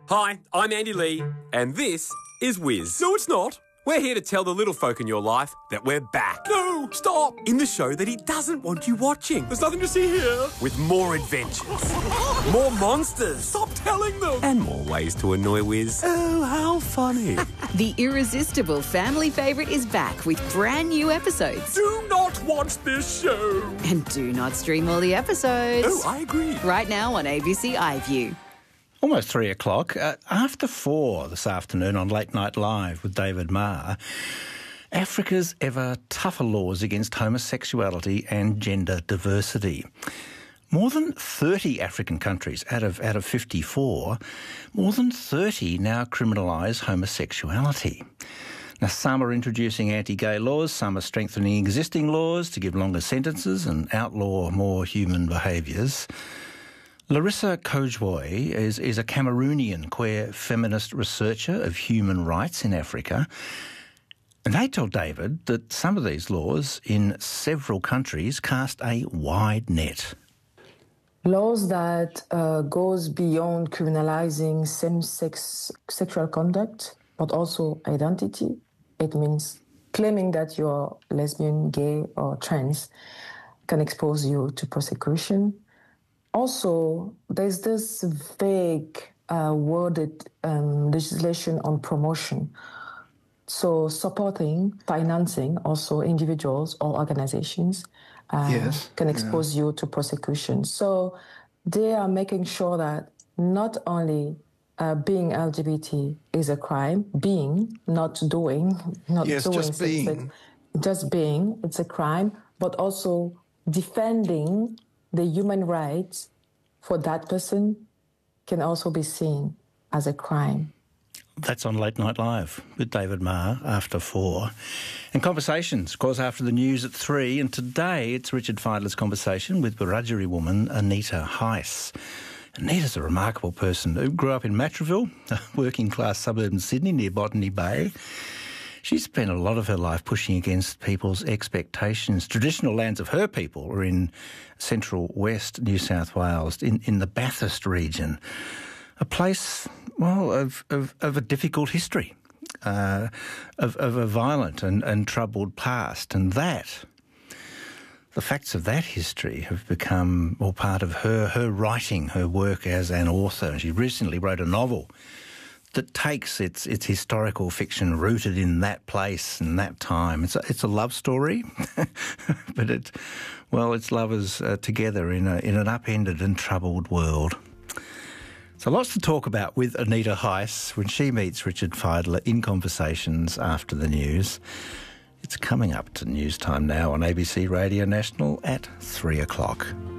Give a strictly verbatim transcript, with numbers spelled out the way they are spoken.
Hi, I'm Andy Lee, and this is Wiz. No, it's not. We're here to tell the little folk in your life that we're back. No, stop! In the show that he doesn't want you watching. There's nothing to see here. With more adventures, more monsters. Stop telling them. And more ways to annoy Wiz. Oh, how funny. The irresistible family favourite is back with brand new episodes. Do not watch this show. And do not stream all the episodes. Oh, I agree. Right now on A B C iView. Almost three o'clock. Uh, after four this afternoon on Late Night Live with David Marr, Africa's ever tougher laws against homosexuality and gender diversity. More than thirty African countries out of out of fifty-four, more than thirty now criminalise homosexuality. Now, some are introducing anti-gay laws, some are strengthening existing laws to give longer sentences and outlaw more human behaviours. Larissa Kojwoy is, is a Cameroonian queer feminist researcher of human rights in Africa. And they tell David that some of these laws in several countries cast a wide net. Laws that uh, goes beyond criminalizing same-sex sexual conduct, but also identity. It means claiming that you're lesbian, gay, or trans can expose you to persecution. Also, there's this vague, uh, worded um, legislation on promotion. So supporting, financing also individuals or organizations uh, yes. can expose yeah. you to persecution. So they are making sure that not only uh, being L G B T is a crime, being, not doing, not yes, doing just being. Like, just being, it's a crime, but also defending the human rights for that person can also be seen as a crime. That's on Late Night Live with David Marr after four. And Conversations, of course, after the news at three. And today it's Richard Fidler's conversation with Wiradjuri woman Anita Heiss. Anita's a remarkable person who grew up in Matraville, a working-class suburb in Sydney near Botany Bay. She spent a lot of her life pushing against people's expectations. Traditional lands of her people are in central west New South Wales, in, in the Bathurst region, a place, well, of, of, of a difficult history, uh, of, of a violent and, and troubled past. And that, the facts of that history have become all part of her, her writing, her work as an author. She recently wrote a novel that takes its its historical fiction rooted in that place and that time. It's a, it's a love story, but it, well, it's lovers uh, together in a in an upended and troubled world. So lots to talk about with Anita Heiss when she meets Richard Fidler in Conversations after the news. It's coming up to news time now on A B C Radio National at three o'clock.